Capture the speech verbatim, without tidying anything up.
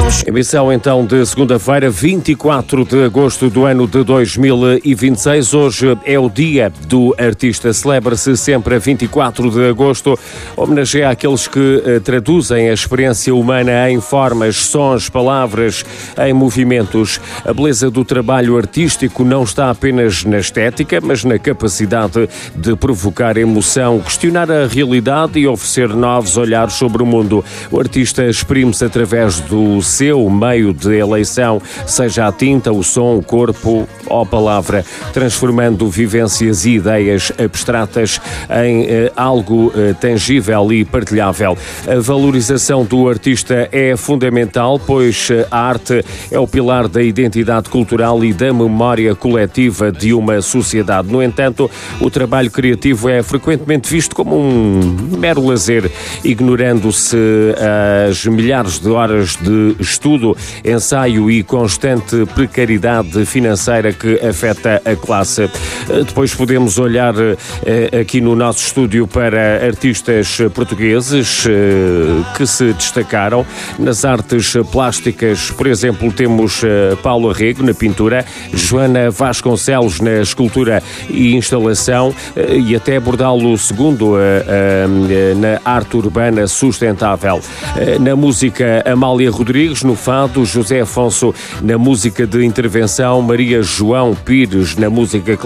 somos. Emissão então de segunda-feira, vinte e quatro de agosto do ano de dois mil e vinte e seis. Hoje é o dia do artista. Celebra-se sempre a vinte e quatro de agosto. Homenageia aqueles que eh, traduzem a experiência humana em formas, sons, palavras, em movimentos. A beleza do trabalho artístico não está apenas na estética, mas na capacidade de provocar emoção, questionar a realidade e oferecer novos olhares sobre o mundo. O artista exprime-se através do seu meio de eleição, seja a tinta, o som, o corpo ou a palavra, transformando vivências e ideias abstratas em eh, algo eh, tangível e partilhável. A valorização do artista é fundamental, pois a arte é o pilar da identidade cultural e da memória coletiva de uma sociedade. No entanto, o trabalho criativo é frequentemente visto como um mero lazer, ignorando-se as milhares de horas de estudo, ensaio e constante precariedade financeira que afeta a classe. Depois podemos olhar aqui no nosso estúdio para artistas portugueses que se destacaram nas artes plásticas. Por exemplo, temos Paulo Arrego na pintura, Joana Vasconcelos na escultura e instalação e até Bordalo segundo na arte urbana sustentável. Na música, Amália Rodrigues no fado, José Afonso na música de intervenção, Maria João Pires na música